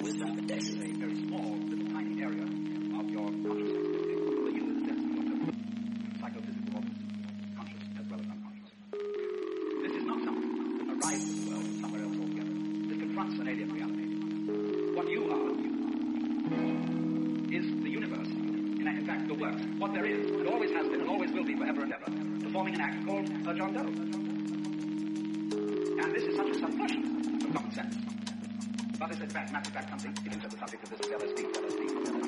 with appendix. A very small, little tiny area of your consciousness. The you is a sense of your psychophysical conscious as well as unconscious. This is not something that arrives in the world somewhere else altogether. This confronts an alien reality. What you are is the universe. In fact, the work. What there is, and always has been, and always will be forever and ever, performing an act called a John Doe. And this is such a subversion of common sense. But is it mathematical something? It is the subject of this LSD.